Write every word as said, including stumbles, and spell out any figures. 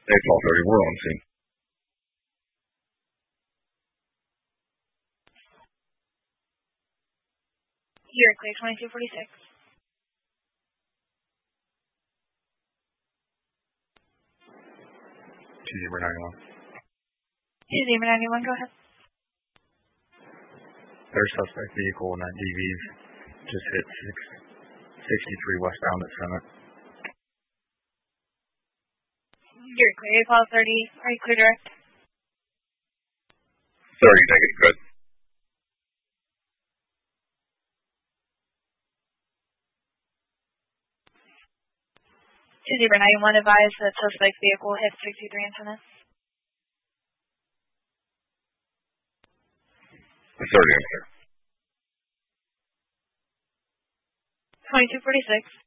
It's all thirty. We're on scene. You're clear, twenty-two forty-six. two zero nine one. two zero nine one, go ahead. Their suspect vehicle in that D V just hit six sixty-three westbound at Summit. You're clear, Apollo thirty. Are you clear direct? thirty, negative, good. two zero nine one, advise that suspect vehicle hit sixty-three in Summit. thirty, I'm clear. twenty-two forty-six.